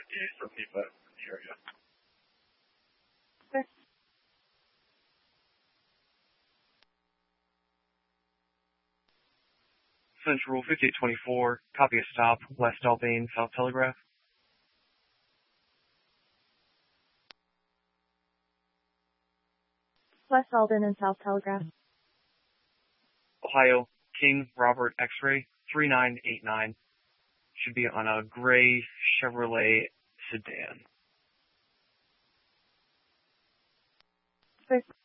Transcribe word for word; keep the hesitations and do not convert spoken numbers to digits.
fifty from people in the area. Okay. Central fifty-eight twenty-four, copy a stop, West Albany, South Telegraph. West Alden and South Telegraph. Ohio, King Robert X-ray, three nine eight nine. Should be on a gray Chevrolet sedan. Okay.